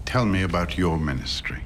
Tell me about your ministry.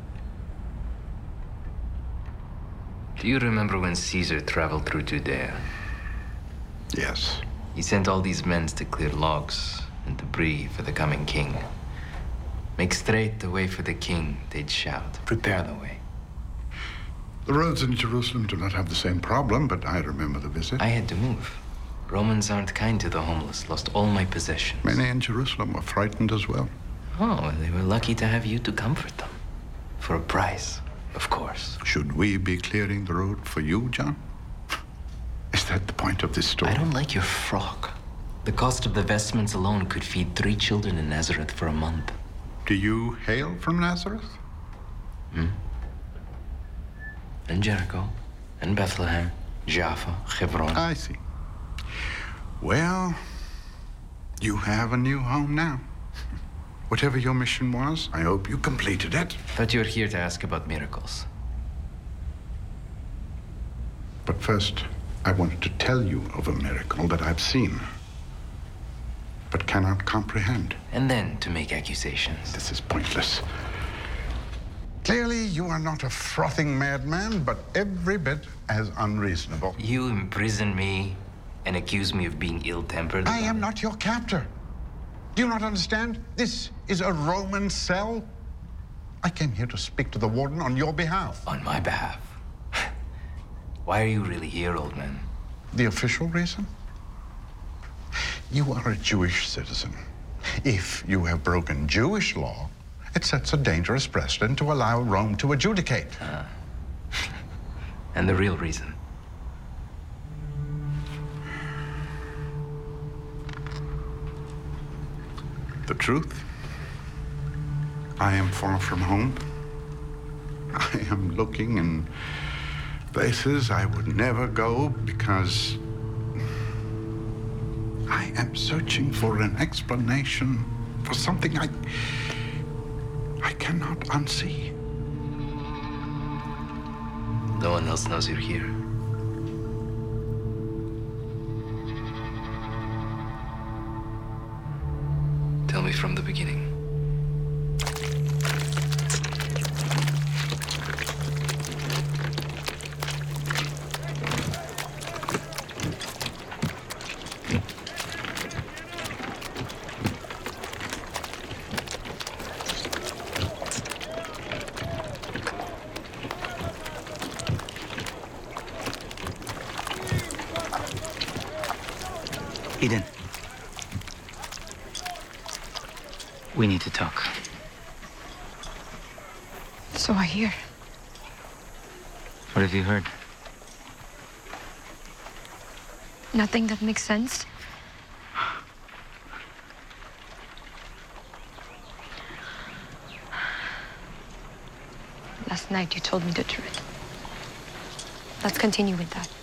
Do you remember when Caesar traveled through Judea? Yes. He sent all these men to clear logs and debris for the coming king. Make straight the way for the king, they'd shout. Prepare the way. The roads in Jerusalem do not have the same problem, but I remember the visit. I had to move. Romans aren't kind to the homeless. Lost all my possessions. Many in Jerusalem were frightened as well. Oh, well, they were lucky to have you to comfort them. For a price, of course. Should we be clearing the road for you, John? Is that the point of this story? I don't like your frock. The cost of the vestments alone could feed 3 children in Nazareth for a month. Do you hail from Nazareth? And Jericho, and Bethlehem, Jaffa, Hebron. I see. Well, you have a new home now. Whatever your mission was, I hope you completed it. But you're here to ask about miracles. But first, I wanted to tell you of a miracle that I've seen, but cannot comprehend. And then to make accusations. This is pointless. Clearly, you are not a frothing madman, but every bit as unreasonable. You imprison me and accuse me of being ill-tempered. I am not your captor. Do you not understand? This is a Roman cell. I came here to speak to the warden on your behalf. On my behalf? Why are you really here, old man? The official reason? You are a Jewish citizen. If you have broken Jewish law, it sets a dangerous precedent to allow Rome to adjudicate. And the real reason? The truth? I am far from home. I am looking in places I would never go because I am searching for an explanation for something I cannot unsee. No one else knows you're here. Tell me from the beginning. Eden. We need to talk. So I hear. What have you heard? Nothing that makes sense. Last night you told me the truth. Let's continue with that.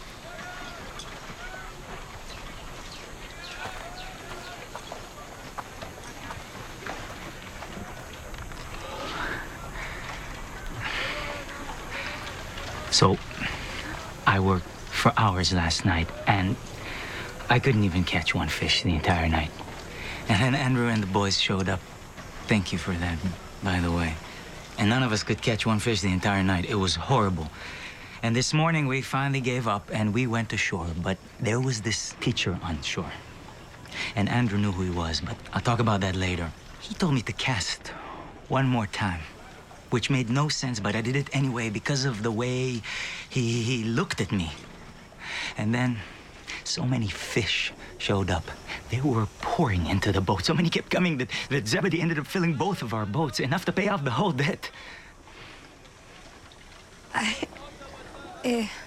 So, I worked for hours last night, and I couldn't even catch one fish the entire night. And then Andrew and the boys showed up. Thank you for that, by the way. And none of us could catch one fish the entire night. It was horrible. And this morning, we finally gave up, and we went to shore. But there was this teacher on shore. And Andrew knew who he was, but I'll talk about that later. He told me to cast one more time, which made no sense, but I did it anyway because of the way he looked at me. And then so many fish showed up. They were pouring into the boat. So many kept coming that Zebedee ended up filling both of our boats, enough to pay off the whole debt.